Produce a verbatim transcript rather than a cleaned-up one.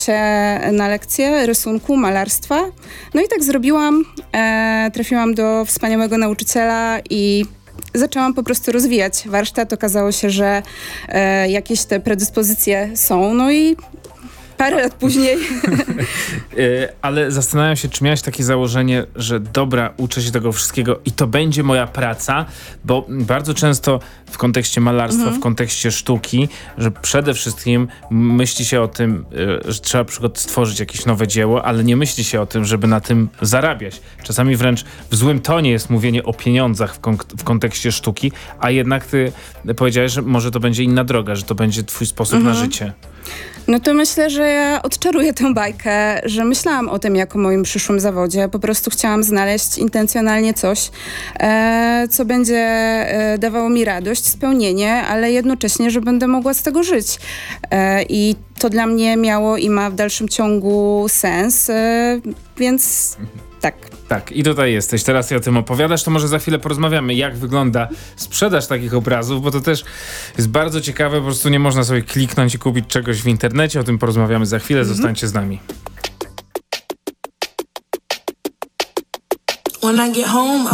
się na lekcję rysunku, malarstwa. No i tak zrobiłam. E, trafiłam do wspaniałego nauczyciela i zaczęłam po prostu rozwijać warsztat. Okazało się, że e, jakieś te predyspozycje są. No i parę lat później. Ale zastanawiam się, czy miałeś takie założenie, że dobra, uczę się tego wszystkiego i to będzie moja praca, bo bardzo często w kontekście malarstwa, mhm. w kontekście sztuki, że przede wszystkim myśli się o tym, że trzeba na przykład stworzyć jakieś nowe dzieło, ale nie myśli się o tym, żeby na tym zarabiać. Czasami wręcz w złym tonie jest mówienie o pieniądzach w, kon- w kontekście sztuki, a jednak ty powiedziałeś, że może to będzie inna droga, że to będzie twój sposób mhm. na życie. No to myślę, że ja odczaruję tę bajkę, że myślałam o tym jako o moim przyszłym zawodzie. Po prostu chciałam znaleźć intencjonalnie coś, e, co będzie e, dawało mi radość, spełnienie, ale jednocześnie, że będę mogła z tego żyć. E, I to dla mnie miało i ma w dalszym ciągu sens, e, więc tak. Tak, i tutaj jesteś. Teraz ja o tym opowiadasz, to może za chwilę porozmawiamy, jak wygląda sprzedaż takich obrazów, bo to też jest bardzo ciekawe, po prostu nie można sobie kliknąć i kupić czegoś w internecie. O tym porozmawiamy za chwilę, mhm. Zostańcie z nami. When I get home,